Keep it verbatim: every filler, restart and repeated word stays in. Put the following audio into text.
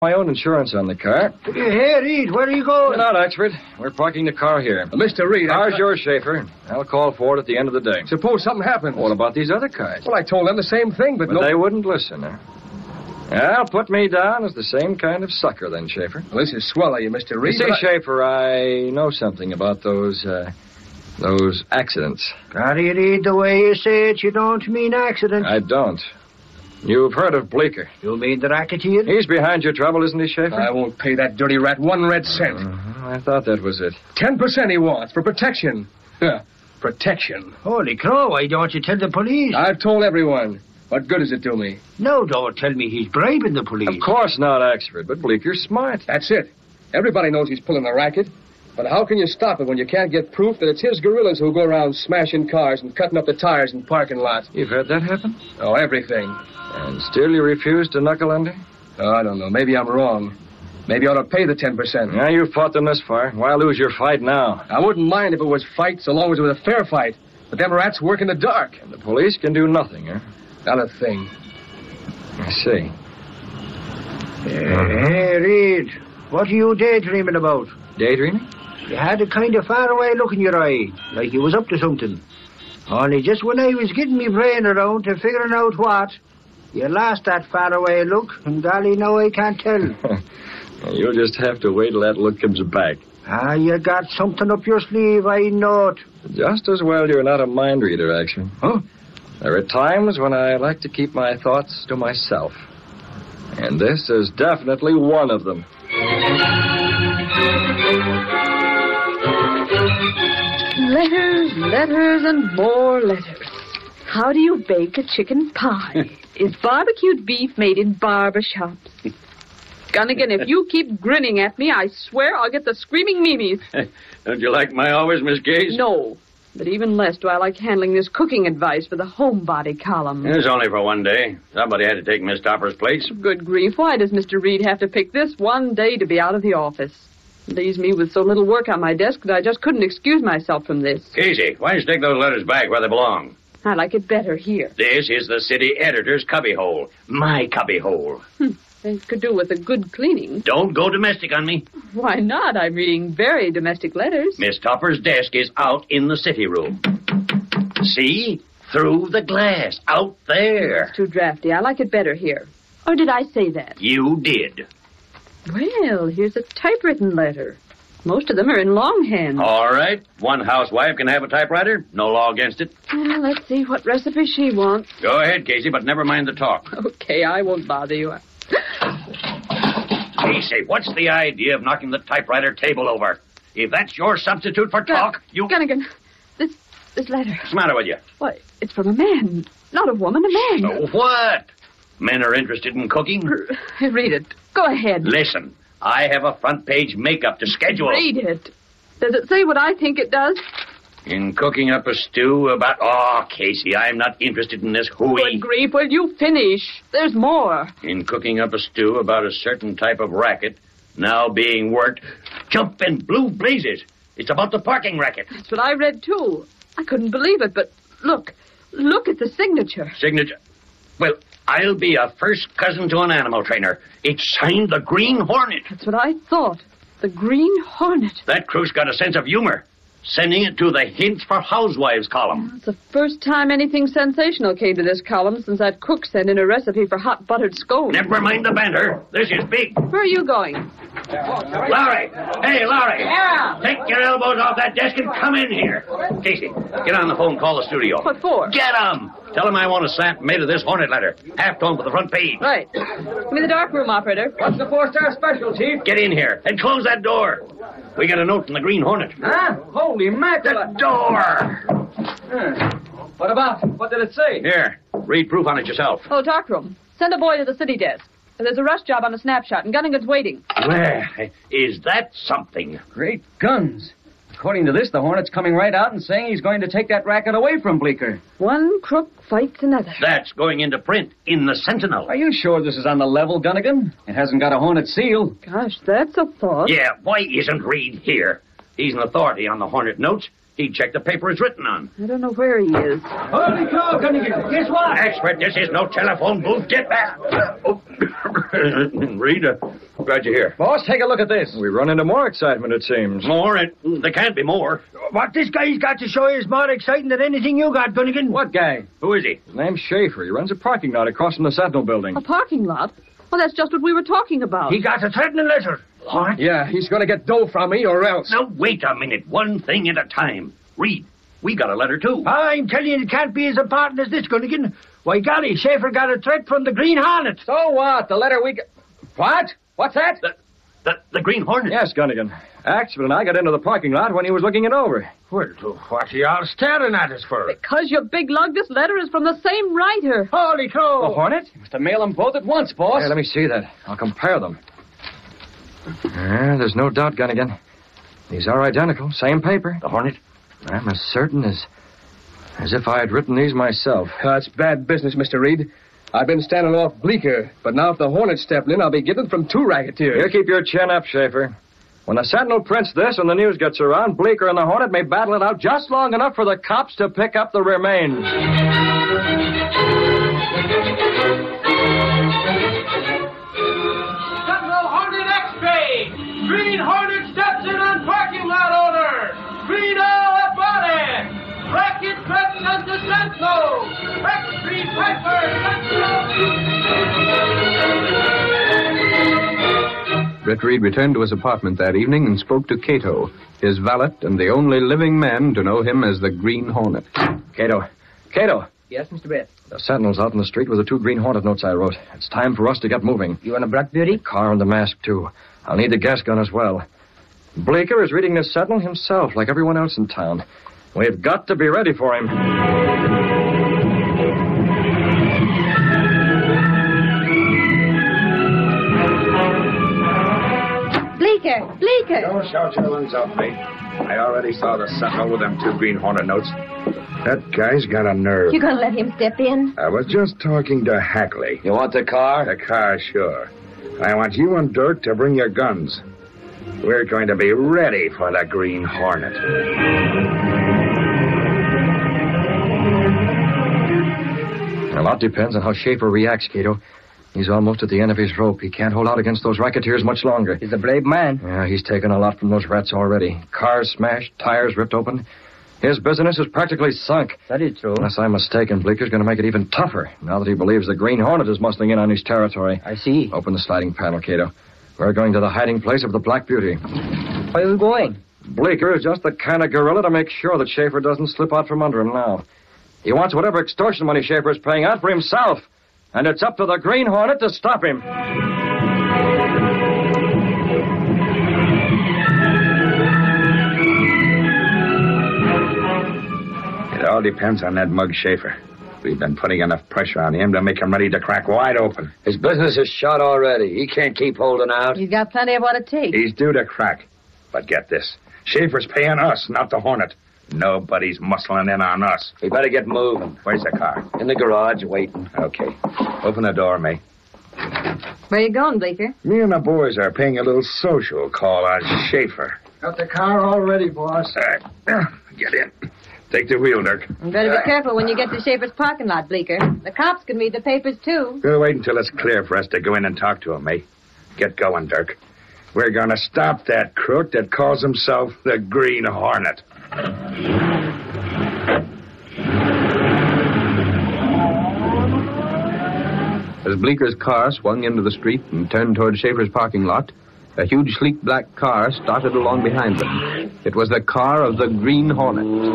my own insurance on the car. Hey, Reed, where are you going? You're not, Oxford. We're parking the car here. Uh, Mister Reed, Car's I... yours, Schaefer. I'll call for it at the end of the day. Suppose something happens. What about these other cars? Well, I told them the same thing, but, But no... they wouldn't listen, huh? Well, put me down as the same kind of sucker, then, Schaefer. Well, this is swell of you, Mister Reed. You see, but I... Schaefer, I know something about those, uh, those accidents. Gotta read the way you say it. You don't mean accident. I don't. You've heard of Bleeker. You mean the racketeer? He's behind your trouble, isn't he, Schaefer? I won't pay that dirty rat one red cent. Uh-huh. I thought that was it. Ten percent he wants for protection. Yeah, protection. Holy crow, why don't you tell the police? I've told everyone. What good does it do me? No, don't tell me he's bribing the police. Of course not, Oxford, but Bleeker's smart. That's it. Everybody knows he's pulling a racket. But how can you stop it when you can't get proof that it's his guerrillas who go around smashing cars and cutting up the tires in parking lots? You've heard that happen? Oh, everything. And still you refuse to knuckle under? Oh, I don't know. Maybe I'm wrong. Maybe I ought to pay the ten percent. Now, you've fought them this far. Why lose your fight now? I wouldn't mind if it was fight so long as it was a fair fight. But them rats work in the dark. And the police can do nothing, huh? Not a thing. I see. Uh, hey, Reed, what are you daydreaming about? Daydreaming? You had a kind of faraway look in your eye, like you was up to something. Only just when I was getting me brain around to figuring out what, you lost that faraway look, and golly, now I can't tell. You'll just have to wait till that look comes back. Ah, you got something up your sleeve, I know it. Just as well you're not a mind reader, actually. Huh? There are times when I like to keep my thoughts to myself. And this is definitely one of them. Letters, letters, and more letters. How do you bake a chicken pie? Is barbecued beef made in barber shops? Gunnigan, if you keep grinning at me, I swear I'll get the screaming memes. Don't you like my always, Miss Gaze? No, but even less do I like handling this cooking advice for the homebody column. It's only for one day. Somebody had to take Miss Topper's place. Good grief, why does Mister Reed have to pick this one day to be out of the office? It leaves me with so little work on my desk that I just couldn't excuse myself from this. Casey, why don't you stick those letters back where they belong? I like it better here. This is the city editor's cubbyhole. My cubbyhole. Hmm. Things could do with a good cleaning. Don't go domestic on me. Why not? I'm reading very domestic letters. Miss Topper's desk is out in the city room. See? Through the glass. Out there. It's too drafty. I like it better here. Or did I say that? You did. Well, here's a typewritten letter. Most of them are in longhand. All right. One housewife can have a typewriter. No law against it. Well, let's see what recipe she wants. Go ahead, Casey, but never mind the talk. Okay, I won't bother you. Casey, what's the idea of knocking the typewriter table over? If that's your substitute for talk, uh, you... Gunnigan, this this letter. What's the matter with you? Why, it's from a man. Not a woman, a man. Oh, what? Men are interested in cooking? R- read it. Go ahead. Listen, I have a front page makeup to schedule. Read it. Does it say what I think it does? In cooking up a stew about... Oh, Casey, I'm not interested in this hooey. Good grief, will you finish? There's more. In cooking up a stew about a certain type of racket now being worked... Jumping blue blazes. It's about the parking racket. That's what I read, too. I couldn't believe it, but look. Look at the signature. Signature? Well, I'll be a first cousin to an animal trainer. It's signed the Green Hornet. That's what I thought. The Green Hornet. That crew's got a sense of humor. Sending it to the Hints for Housewives column. It's the first time anything sensational came to this column since that cook sent in a recipe for hot buttered scones. Never mind the banter. This is big. Where are you going? Larry! Hey, Larry! Yeah? Take your elbows off that desk and come in here. Casey, get on the phone, call the studio. What for? Get 'em! Tell 'em I want a sample made of this Hornet letter. Half tone for the front page. Right. Give me the dark room, operator. What's the four-star special, Chief? Get in here and close that door. We got a note from the Green Hornet. Huh? Holy mackerel. The door! Huh. What about? What did it say? Here, read proof on it yourself. Oh, dark room. Send a boy to the city desk. There's a rush job on a snapshot, and Gunnigan's waiting. Well, is that something? Great guns. According to this, the Hornet's coming right out and saying he's going to take that racket away from Bleeker. One crook fights another. That's going into print in the Sentinel. Are you sure this is on the level, Gunnigan? It hasn't got a Hornet seal. Gosh, that's a thought. Yeah, why isn't Reed here? He's an authority on the Hornet notes. He'd check the paper it's written on. I don't know where he is. Holy cow, Gunnigan. Guess what? Expert, this is no telephone booth. Get back. Oh. Reed, uh, Glad you're here. Boss, take a look at this. We run into more excitement, it seems. More? It, there can't be more. What this guy's got to show you is more exciting than anything you got, Gunnigan. What guy? Who is he? His name's Schaefer. He runs a parking lot across from the Sentinel building. A parking lot? Well, that's just what we were talking about. He got a threatening letter. What? Yeah, he's going to get dough from me or else. Now, wait a minute. One thing at a time. Read. We got a letter, too. I'm telling you, it can't be as important as this, Gunnigan. Why, golly, Schaefer got a threat from the Green Hornet. So what? The letter we got... What? What's that? The, the, the Green Hornet? Yes, Gunnigan. Axel and I got into the parking lot when he was looking it over. Well, what are you all staring at us for? Because you big lug, this letter is from the same writer. Holy crow! The Hornet? You must have mailed them both at once, boss. Hey, let me see that. I'll compare them. Yeah, there's no doubt, Gunnigan. These are identical. Same paper. The Hornet? I'm as certain as... as if I had written these myself. That's bad business, Mister Reed. I've been standing off Bleecker, but now if the Hornet's stepping in, I'll be getting from two racketeers. You keep your chin up, Schaefer. When the Sentinel prints this and the news gets around, Bleecker and the Hornet may battle it out just long enough for the cops to pick up the remains. Sentinel Hornet X-ray! Green Hornet steps in on parking lot owner! Green all about it! Racket threatens the Sentinel! X Street Piper, Sentinel! Britt Reed returned to his apartment that evening and spoke to Cato, his valet and the only living man to know him as the Green Hornet. Cato. Cato. Yes, Mister Brett. The Sentinel's out in the street with the two Green Hornet notes I wrote. It's time for us to get moving. You want a Black Beauty? The car and the mask, too. I'll need the gas gun as well. Bleecker is reading this Sentinel himself, like everyone else in town. We've got to be ready for him. Bleecker! Bleecker! Don't shout your lungs out, mate. I already saw the Sentinel with them two Green Hornet notes. That guy's got a nerve. You gonna let him step in? I was just talking to Hackley. You want the car? The car, sure. I want you and Dirk to bring your guns. We're going to be ready for the Green Hornet. A lot depends on how Schaefer reacts, Cato. He's almost at the end of his rope. He can't hold out against those racketeers much longer. He's a brave man. Yeah, he's taken a lot from those rats already. Cars smashed, tires ripped open. His business is practically sunk. That is true. Unless I'm mistaken, Bleeker's going to make it even tougher now that he believes the Green Hornet is muscling in on his territory. I see. Open the sliding panel, Cato. We're going to the hiding place of the Black Beauty. Where are we going? Bleecker is just the kind of gorilla to make sure that Schaefer doesn't slip out from under him now. He wants whatever extortion money Schaefer is paying out for himself. And it's up to the Green Hornet to stop him. It all depends on that mug Schaefer. We've been putting enough pressure on him to make him ready to crack wide open. His business is shot already. He can't keep holding out. He's got plenty of what it takes. He's due to crack. But get this. Schaefer's paying us, not the Hornet. Nobody's muscling in on us. We better get moving. Where's the car? In the garage, waiting. Okay. Open the door, May. Where you going, Bleecker? Me and the boys are paying a little social call on Schaefer. Got the car all ready, boss. Uh, get in. Take the wheel, Dirk. You better be careful when you get to Schaefer's parking lot, Bleecker. The cops can read the papers, too. We'll wait until it's clear for us to go in and talk to him, May. Get going, Dirk. We're going to stop that crook that calls himself the Green Hornet. As Bleeker's car swung into the street and turned toward Schaefer's parking lot, a huge, sleek black car started along behind them. It was the car of the Green Hornet.